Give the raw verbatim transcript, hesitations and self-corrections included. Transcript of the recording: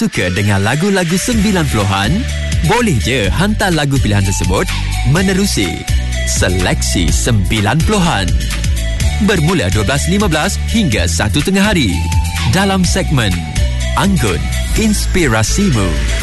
Suka dengan lagu-lagu sembilan puluhan? Boleh je hantar lagu pilihan tersebut menerusi Seleksi sembilan puluhan. Bermula dua belas lima belas hingga satu tengah hari dalam segmen Anggun Inspirasimu.